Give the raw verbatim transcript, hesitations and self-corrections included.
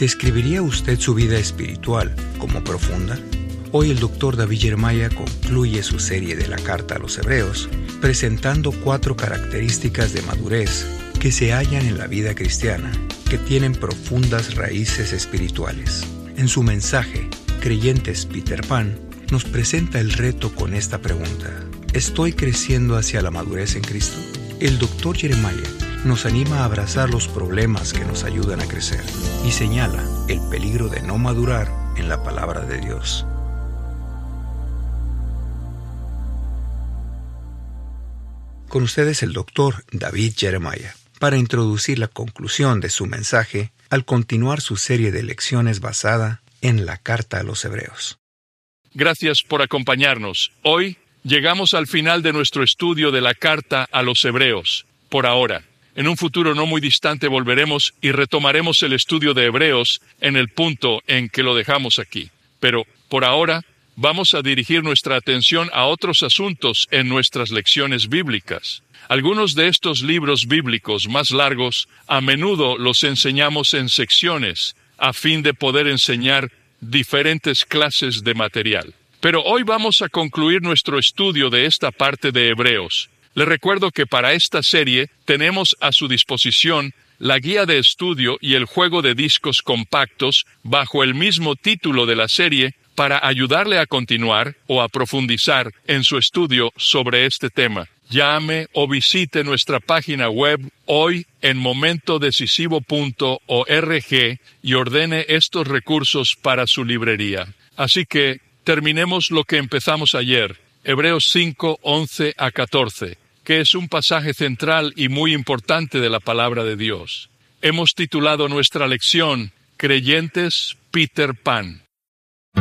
¿Describiría usted su vida espiritual como profunda? Hoy el doctor David Jeremiah concluye su serie de la Carta a los Hebreos, presentando cuatro características de madurez que se hallan en la vida cristiana, que tienen profundas raíces espirituales. En su mensaje, Creyentes Peter Pan, nos presenta el reto con esta pregunta: ¿estoy creciendo hacia la madurez en Cristo? El doctor Jeremiah nos anima a abrazar los problemas que nos ayudan a crecer y señala el peligro de no madurar en la palabra de Dios. Con ustedes el doctor David Jeremiah, para introducir la conclusión de su mensaje al continuar su serie de lecciones basada en la Carta a los Hebreos. Gracias por acompañarnos. Hoy llegamos al final de nuestro estudio de la Carta a los Hebreos. Por ahora, en un futuro no muy distante volveremos y retomaremos el estudio de Hebreos en el punto en que lo dejamos aquí. Pero, por ahora, vamos a dirigir nuestra atención a otros asuntos en nuestras lecciones bíblicas. Algunos de estos libros bíblicos más largos a menudo los enseñamos en secciones a fin de poder enseñar diferentes clases de material. Pero hoy vamos a concluir nuestro estudio de esta parte de Hebreos. Les recuerdo que para esta serie tenemos a su disposición la guía de estudio y el juego de discos compactos bajo el mismo título de la serie para ayudarle a continuar o a profundizar en su estudio sobre este tema. Llame o visite nuestra página web hoy en momento decisivo punto org y ordene estos recursos para su librería. Así que terminemos lo que empezamos ayer, Hebreos cinco, once a catorce, que es un pasaje central y muy importante de la palabra de Dios. Hemos titulado nuestra lección Creyentes Peter Pan.